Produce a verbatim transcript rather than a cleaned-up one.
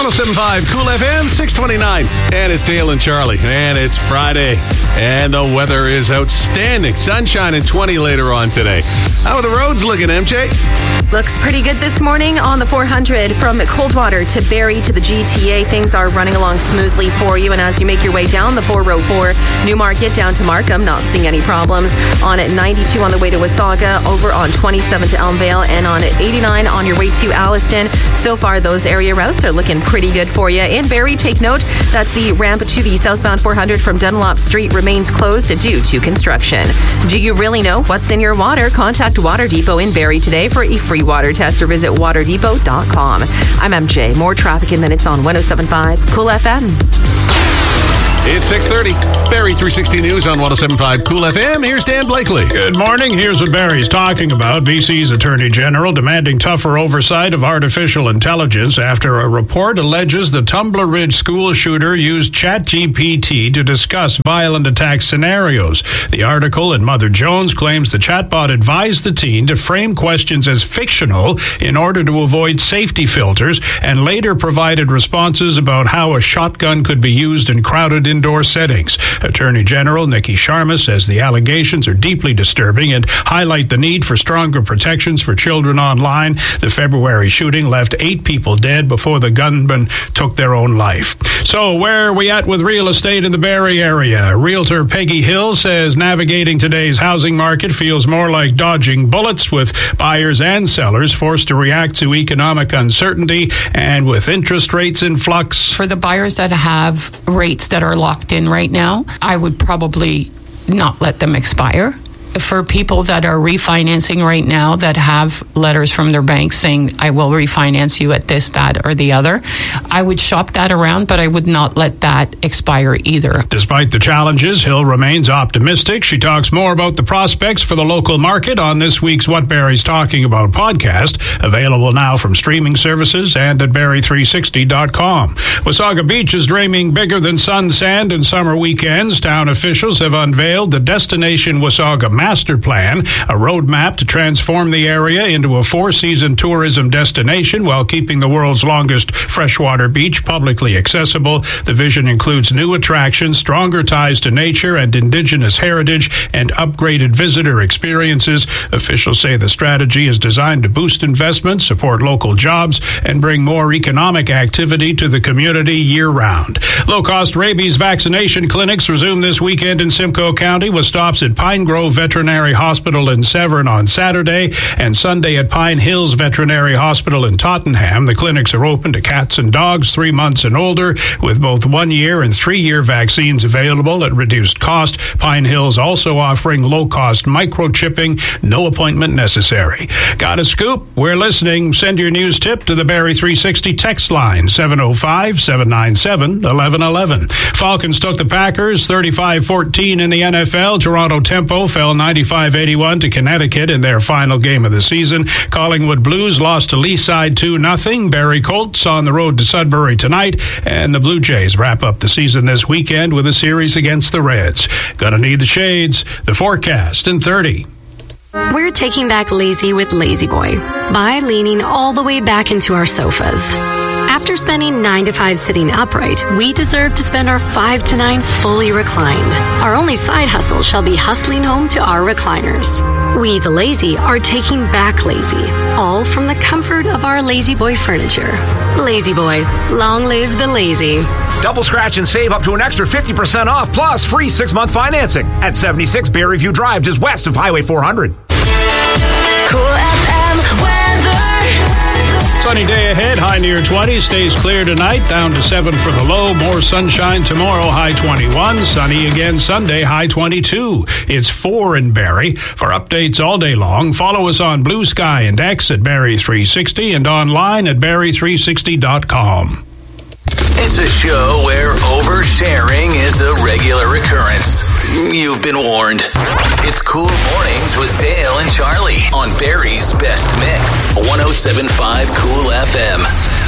oh seven point five Cool F M, six twenty-nine. And it's Dale and Charlie. And it's Friday. And the weather is outstanding. Sunshine and twenty later on today. How are the roads looking, M J? Looks pretty good this morning on the four hundred from Coldwater to Barrie to the G T A. Things are running along smoothly for you. And as you make your way down the four oh four Newmarket down to Markham, not seeing any problems. On at ninety-two on the way to Wasaga, over on twenty-seven to Elmvale, and on at eighty-nine on your way to Alliston. So far, those area routes are looking pretty good for you. In Barrie, take note that the ramp to the southbound four hundred from Dunlop Street remains closed due to construction. Do you really know what's in your water? Contact Water Depot in Barrie today for a free water test or visit water depot dot com. I'm M J. More traffic in minutes on one oh seven point five Cool F M. It's six thirty. Barrie three sixty News on one oh seven point five Cool F M. Here's Dan Blakely. Good morning. Here's what Barrie's talking about. B C's Attorney General demanding tougher oversight of artificial intelligence after a report alleges the Tumbler Ridge school shooter used ChatGPT to discuss violent attack scenarios. The article in Mother Jones claims the chatbot advised the teen to frame questions as fictional in order to avoid safety filters, and later provided responses about how a shotgun could be used in crowded indoor settings. Attorney General Nikki Sharma says the allegations are deeply disturbing and highlight the need for stronger protections for children online. The February shooting left eight people dead before the gunman took their own life. So where are we at with real estate in the Barrie area? Realtor Peggy Hill says navigating today's housing market feels more like dodging bullets, with buyers and sellers forced to react to economic uncertainty and with interest rates in flux. For the buyers that have rates that are locked in right now, I would probably not let them expire. For people that are refinancing right now that have letters from their banks saying, I will refinance you at this, that, or the other, I would shop that around, but I would not let that expire either. Despite the challenges, Hill remains optimistic. She talks more about the prospects for the local market on this week's What Barrie's Talking About podcast, available now from streaming services and at barrie three sixty dot com. Wasaga Beach is dreaming bigger than sun, sand, and summer weekends. Town officials have unveiled the Destination Wasaga Master Plan, a roadmap to transform the area into a four-season tourism destination while keeping the world's longest freshwater beach publicly accessible. The vision includes new attractions, stronger ties to nature and indigenous heritage, and upgraded visitor experiences. Officials say the strategy is designed to boost investment, support local jobs, and bring more economic activity to the community year-round. Low-cost rabies vaccination clinics resume this weekend in Simcoe County with stops at Pine Grove Veterinary Hospital in Severn on Saturday and Sunday at Pine Hills Veterinary Hospital in Tottenham. The clinics are open to cats and dogs three months and older, with both one-year and three-year vaccines available at reduced cost. Pine Hills also offering low-cost microchipping, no appointment necessary. Got a scoop? We're listening. Send your news tip to the Barrie three sixty text line, seven oh five, seven nine seven, eleven eleven. Falcons took the Packers thirty-five fourteen in the N F L. Toronto Tempo fell ninety-five eighty-one to Connecticut in their final game of the season. Collingwood Blues lost to Leaside two nothing. Barrie Colts on the road to Sudbury tonight, and the Blue Jays wrap up the season this weekend with a series against the Reds. Gonna need the shades. The forecast in thirty. We're taking back lazy with Lazy Boy by leaning all the way back into our sofas. After spending nine to five sitting upright, we deserve to spend our five to nine fully reclined. Our only side hustle shall be hustling home to our recliners. We, the lazy, are taking back lazy, all from the comfort of our Lazy Boy furniture. Lazy Boy, long live the lazy. Double scratch and save up to an extra fifty percent off, plus free six-month financing at seventy-six Barrie View Drive, just west of Highway four hundred. Cool F M weather. Sunny day ahead, high near twenty. Stays clear tonight, down to seven for the low. More sunshine tomorrow, high twenty-one. Sunny again Sunday, high twenty-two. It's four in Barrie. For updates all day long, follow us on Blue Sky and X at Barrie three sixty and online at barrie three sixty dot com. It's a show where oversharing is a regular occurrence. You've been warned. It's Cool Mornings with Dale and Charlie on Barrie's Best Mix, one oh seven point five Cool F M.